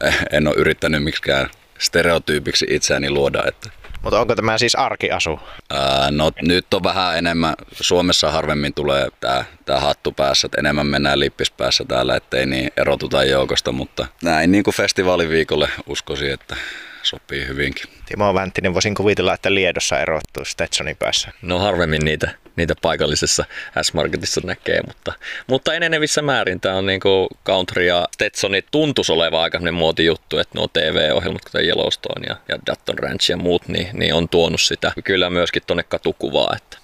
en ole yrittänyt miksikään stereotyypiksi itseäni luoda. Että. Mutta onko tämä siis arkiasu? No nyt on vähän enemmän, Suomessa harvemmin tulee tää hattu päässä, että enemmän mennään lippis päässä täällä, ettei niin erotuta joukosta, mutta näin niin kuin festivaaliviikolle uskoisin, että sopii hyvinkin. Timo Vänttinen, voisin kuvitella, että Liedossa erottuu Stetsonin päässä. No harvemmin niitä paikallisessa S-Marketissa näkee, mutta enenevissä määrin tämä on niinku country ja Stetsonit tuntuisi olevan aika muotijuttu, että nuo TV-ohjelmat, kuten Yellowstone ja Dutton Ranch ja muut, niin on tuonut sitä kyllä myöskin tuonne katukuvaa. Että.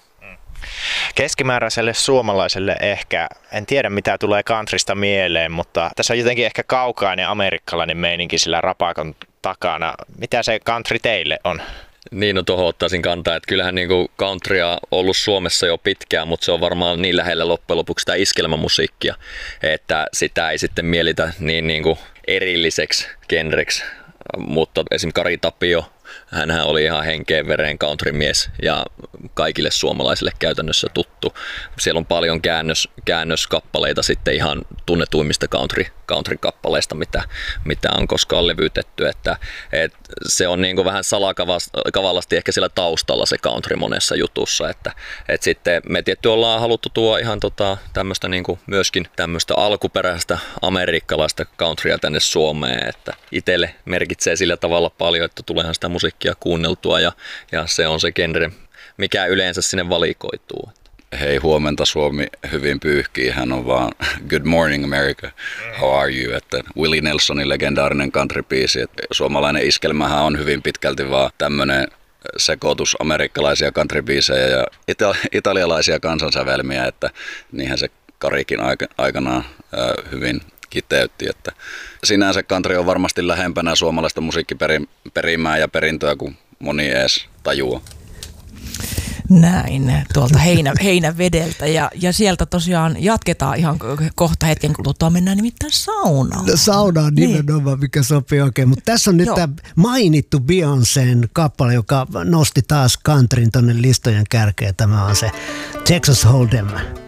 Keskimääräiselle suomalaiselle ehkä, en tiedä mitä tulee countrysta mieleen, mutta tässä on jotenkin ehkä kaukainen amerikkalainen meininki sillä rapakon takana. Mitä se country teille on? Niin, no tuohon ottaisin kantaa, että kyllähän niinku countrya on ollut Suomessa jo pitkään, mutta se on varmaan niin lähellä loppujen lopuksi sitä iskelmämusiikkia, että sitä ei sitten mielitä niin niinku erilliseksi genreksi. Mutta esimerkiksi Kari Tapio, hänhän oli ihan henkeen vereen countrymies ja kaikille suomalaisille käytännössä tuttu. Siellä on paljon käännöskappaleita sitten ihan tunnetuimmista country-kappaleista, mitä on koskaan levytetty. Että se on niin kuin vähän salakavallasti ehkä siellä taustalla se country monessa jutussa. Että sitten me tietty ollaan haluttu tuoda ihan tämmöistä niin kuin myöskin tämmöistä alkuperäistä amerikkalaista countrya tänne Suomeen. Että itselle merkitsee sillä tavalla paljon, että tuleehan sitä musiikkia kuunneltua ja se on se genre, mikä yleensä sinne valikoituu. Hei, huomenta Suomi hyvin pyyhkii, hän on vaan Good Morning America, how are you? Että Willie Nelsonin legendaarinen country-biisi. Suomalainen iskelmähän on hyvin pitkälti vaan tämmöinen sekoitus amerikkalaisia country-biisejä ja italialaisia kansansävelmiä, että niinhän se Karikin aikanaan hyvin kiteytti, että sinänsä country on varmasti lähempänä suomalaista musiikkiperimää ja perintöä kuin moni edes tajua. Näin, tuolta heinävedeltä ja sieltä tosiaan jatketaan ihan kohta hetken kuluttua, mennään nimittäin saunaan. No, sauna on nimenomaan, mikä sopii oikein, mutta tässä on nyt tämä mainittu Beyoncén kappale, joka nosti taas countryn tonne listojen kärkeen, tämä on se Texas Hold'em.